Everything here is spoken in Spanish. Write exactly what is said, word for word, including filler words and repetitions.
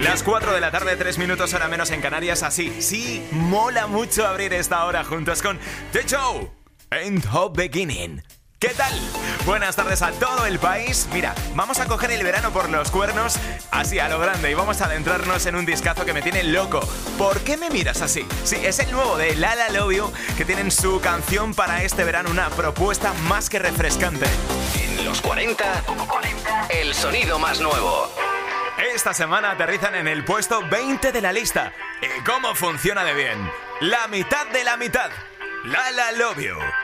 Las cuatro de la tarde, tres minutos hora menos en Canarias, así. Sí, mola mucho abrir esta hora juntos con The Show Ain't the Beginning. ¿Qué tal? Buenas tardes a todo el país. Mira, vamos a coger el verano por los cuernos, así a lo grande, y vamos a adentrarnos en un discazo que me tiene loco. ¿Por qué me miras así? Sí, es el nuevo de La La Love You, que tienen su canción para este verano, una propuesta más que refrescante. En los cuarenta, el sonido más nuevo. Esta semana aterrizan en el puesto veinte de la lista. ¿Y cómo funciona de bien? La mitad de la mitad. La La Love You.